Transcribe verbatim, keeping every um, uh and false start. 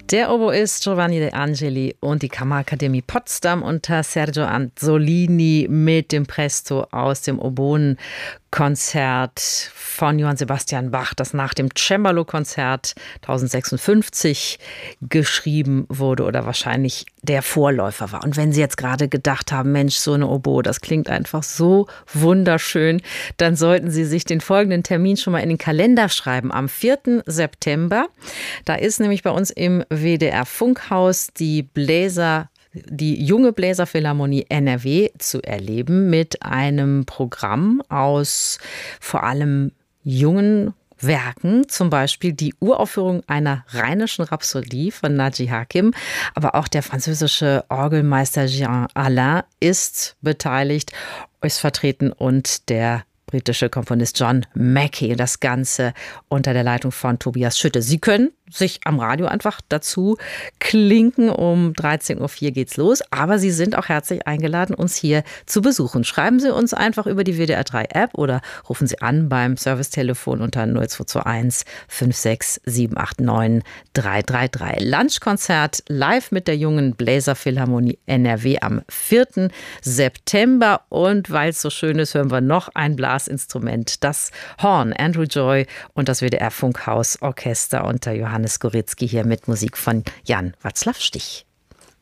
Der Oboist Giovanni De Angeli und die Kammerakademie Potsdam unter Sergio Anzolini mit dem Presto aus dem Oboenkonzert von Johann Sebastian Bach, das nach dem Cembalo-Konzert tausendsechsundfünfzig geschrieben wurde oder wahrscheinlich der Vorläufer war. Und wenn Sie jetzt gerade gedacht haben, Mensch, so eine Oboe, das klingt einfach so wunderschön, dann sollten Sie sich den folgenden Termin schon mal in den Kalender schreiben. Am vierten September, da ist nämlich bei uns im W D R Funkhaus die Bläser die junge Bläserphilharmonie N R W zu erleben mit einem Programm aus vor allem jungen Werken, zum Beispiel die Uraufführung einer rheinischen Rhapsodie von Naji Hakim, aber auch der französische Orgelmeister Jean Alain ist beteiligt, ist vertreten und der britische Komponist John Mackey. Das Ganze unter der Leitung von Tobias Schütte. Sie können sich am Radio einfach dazu klinken. Um dreizehn Uhr vier geht's los. Aber Sie sind auch herzlich eingeladen, uns hier zu besuchen. Schreiben Sie uns einfach über die W D R drei App oder rufen Sie an beim Servicetelefon unter null zwei zwei eins fünf sechs sieben acht neun drei drei drei. Lunchkonzert live mit der jungen Bläserphilharmonie N R W am vierten September. Und weil es so schön ist, hören wir noch ein Blasinstrument, das Horn. Andrew Joy und das W D R Funkhaus Orchester unter Johannes Goritzky hier mit Musik von Jan Václav Stich.